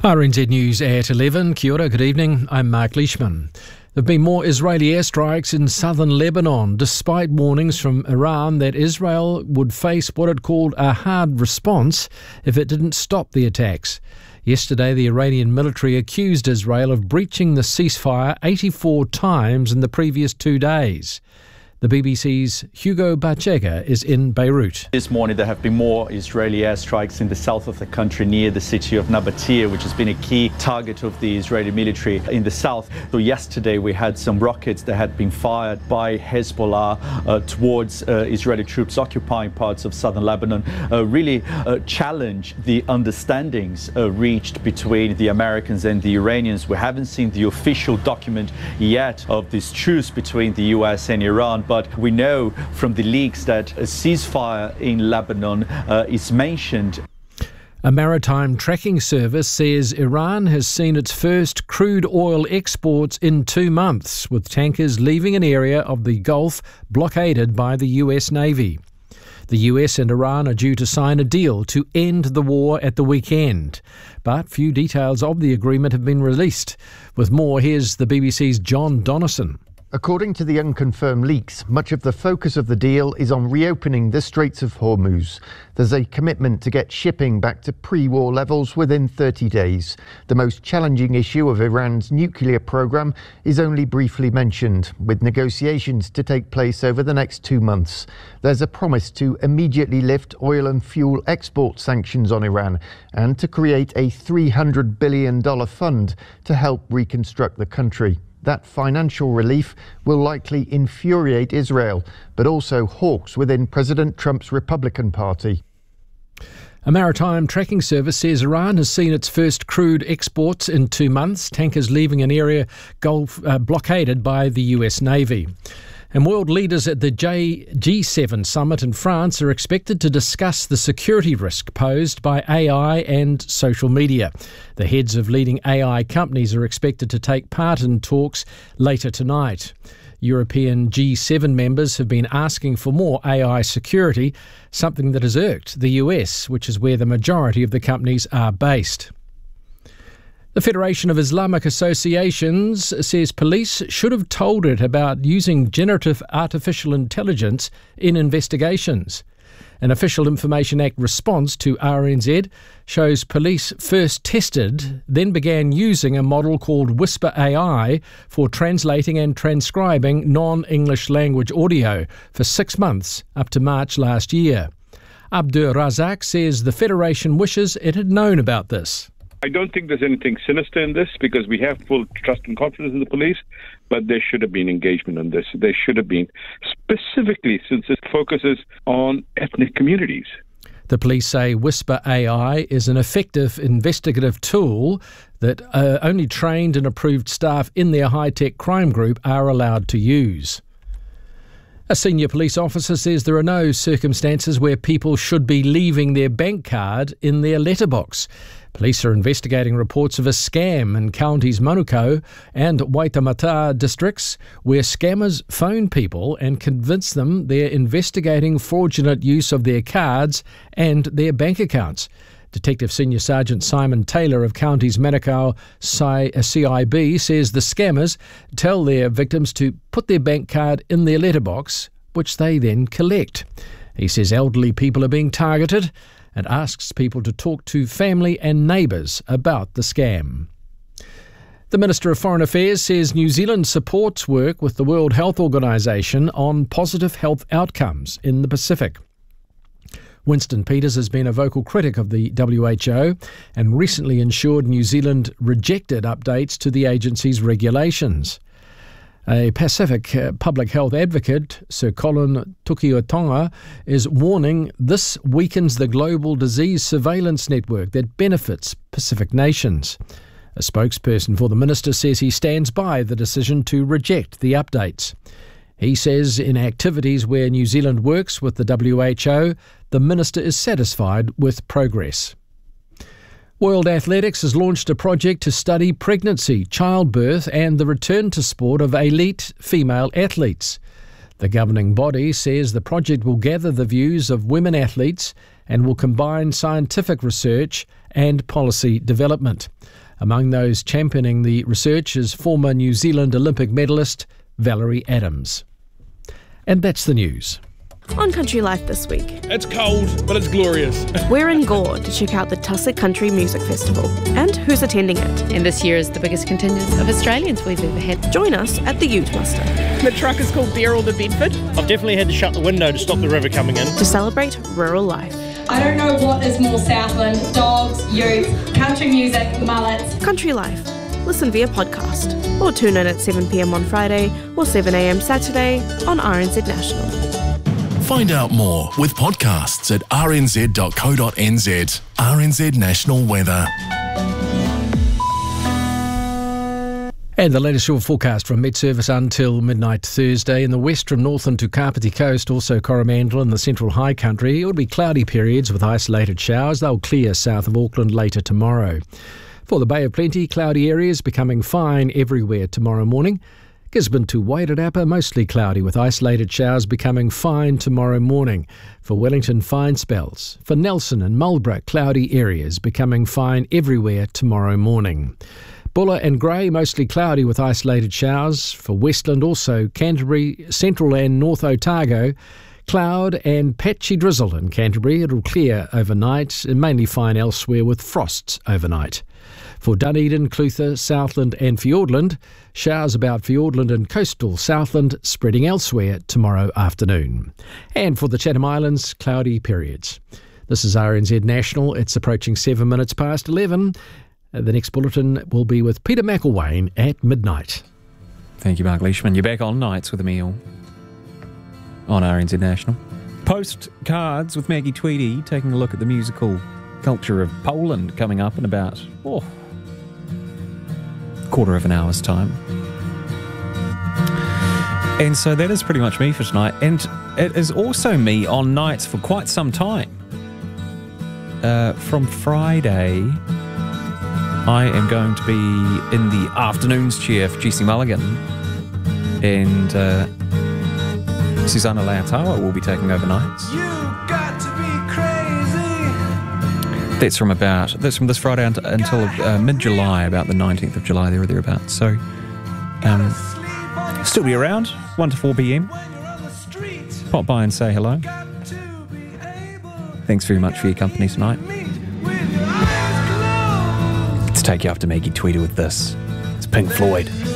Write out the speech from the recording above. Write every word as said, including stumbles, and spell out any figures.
R N Z News at eleven. Kia ora, good evening. I'm Mark Leishman. There have been more Israeli airstrikes in southern Lebanon, despite warnings from Iran that Israel would face what it called a hard response if it didn't stop the attacks. Yesterday, the Iranian military accused Israel of breaching the ceasefire eighty-four times in the previous two days. The B B C's Hugo Bachega is in Beirut. This morning there have been more Israeli airstrikes in the south of the country near the city of Nabatea, which has been a key target of the Israeli military in the south. So yesterday we had some rockets that had been fired by Hezbollah uh, towards uh, Israeli troops occupying parts of southern Lebanon, uh, really uh, challenge the understandings uh, reached between the Americans and the Iranians. We haven't seen the official document yet of this truce between the U S and Iran, but we know from the leaks that a ceasefire in Lebanon uh, is mentioned. A maritime tracking service says Iran has seen its first crude oil exports in two months, with tankers leaving an area of the Gulf blockaded by the U S Navy. The U S and Iran are due to sign a deal to end the war at the weekend, but few details of the agreement have been released. With more, here's the B B C's John Donnison. According to the unconfirmed leaks, much of the focus of the deal is on reopening the Straits of Hormuz. There's a commitment to get shipping back to pre-war levels within thirty days. The most challenging issue of Iran's nuclear program is only briefly mentioned, with negotiations to take place over the next two months. There's a promise to immediately lift oil and fuel export sanctions on Iran and to create a three hundred billion dollars fund to help reconstruct the country. That financial relief will likely infuriate Israel, but also hawks within President Trump's Republican Party. A maritime tracking service says Iran has seen its first crude exports in two months, tankers leaving an area Gulf, uh, blockaded by the U S Navy. And world leaders at the G seven summit in France are expected to discuss the security risk posed by A I and social media. The heads of leading A I companies are expected to take part in talks later tonight. European G seven members have been asking for more A I security, something that has irked the U S, which is where the majority of the companies are based. The Federation of Islamic Associations says police should have told it about using generative artificial intelligence in investigations. An Official Information Act response to R N Z shows police first tested, then began using a model called Whisper A I for translating and transcribing non-English language audio for six months up to March last year. Abdur Razak says the Federation wishes it had known about this. I don't think there's anything sinister in this because we have full trust and confidence in the police, but there should have been engagement on this. There should have been, specifically since it focuses on ethnic communities. The police say Whisper A I is an effective investigative tool that uh, only trained and approved staff in their high-tech crime group are allowed to use. A senior police officer says there are no circumstances where people should be leaving their bank card in their letterbox. Police are investigating reports of a scam in counties Manukau and Waitemata districts where scammers phone people and convince them they're investigating fraudulent use of their cards and their bank accounts. Detective Senior Sergeant Simon Taylor of Counties Manukau C I B says the scammers tell their victims to put their bank card in their letterbox, which they then collect. He says elderly people are being targeted and asks people to talk to family and neighbours about the scam. The Minister of Foreign Affairs says New Zealand supports work with the World Health Organization on positive health outcomes in the Pacific. Winston Peters has been a vocal critic of the W H O and recently ensured New Zealand rejected updates to the agency's regulations. A Pacific uh, public health advocate, Sir Colin Tukiotonga, is warning this weakens the global disease surveillance network that benefits Pacific nations. A spokesperson for the minister says he stands by the decision to reject the updates. He says in activities where New Zealand works with the W H O, the minister is satisfied with progress. World Athletics has launched a project to study pregnancy, childbirth and the return to sport of elite female athletes. The governing body says the project will gather the views of women athletes and will combine scientific research and policy development. Among those championing the research is former New Zealand Olympic medalist Valerie Adams. And that's the news. On Country Life this week. It's cold, but it's glorious. We're in Gore to check out the Tussock Country Music Festival and who's attending it. And this year is the biggest contingent of Australians we've ever had. Join us at the Ute Muster. The truck is called Bear All the Bedford. I've definitely had to shut the window to stop the river coming in. To celebrate rural life. I don't know what is more Southland, dogs, utes, country music, mullets. Country Life. Listen via podcast or tune in at seven p m on Friday or seven a m Saturday on R N Z National. Find out more with podcasts at r n z dot co dot n z. R N Z National Weather. And the latest short forecast from Met Service until midnight Thursday. In the western, northern to Kapiti coast, also Coromandel and the central high country, it will be cloudy periods with isolated showers. They'll clear south of Auckland later tomorrow. For the Bay of Plenty, cloudy areas becoming fine everywhere tomorrow morning. Gisborne to Wairarapa, mostly cloudy with isolated showers becoming fine tomorrow morning. For Wellington, fine spells. For Nelson and Marlborough, cloudy areas becoming fine everywhere tomorrow morning. Buller and Grey, mostly cloudy with isolated showers. For Westland, also Canterbury, Central and North Otago, cloud and patchy drizzle in Canterbury. It'll clear overnight and mainly fine elsewhere with frosts overnight. For Dunedin, Clutha, Southland and Fiordland, showers about Fiordland and coastal Southland spreading elsewhere tomorrow afternoon. And for the Chatham Islands, cloudy periods. This is R N Z National. It's approaching seven minutes past eleven. The next bulletin will be with Peter McElwain at midnight. Thank you, Mark Leishman. You're back on Nights with Emil on R N Z National. Postcards with Maggie Tweedy, taking a look at the musical culture of Poland coming up in about oh, a quarter of an hour's time. And so that is pretty much me for tonight. And it is also me on Nights for quite some time. Uh, from Friday, I am going to be in the afternoons chair for G C Mulligan, and uh, Susanna Leotawa will be taking over nights. You got to be crazy. That's from about that's from this Friday until, until uh, mid-July, about the nineteenth of July, there or thereabouts. So, um, still be around one to four p m. Pop by and say hello. Thanks very much for your company tonight. Take you after Maggie Tweedy with this. It's Pink Floyd.